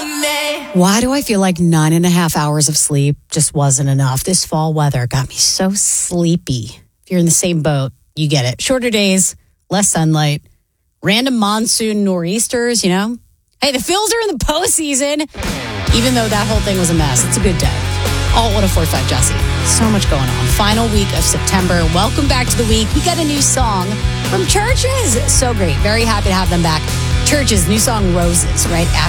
Why do I feel like 9.5 hours of sleep just wasn't enough? This fall weather got me so sleepy. If you're in the same boat, you get it. Shorter days, less sunlight, random monsoon nor'easters, you know? Hey, the Phils are in the postseason. Even though that whole thing was a mess, it's a good day. All 104.5 Jesse. So much going on. Final week of September. Welcome back to the week. We got a new song from Churches. So great. Very happy to have them back. Churches, new song Roses, right?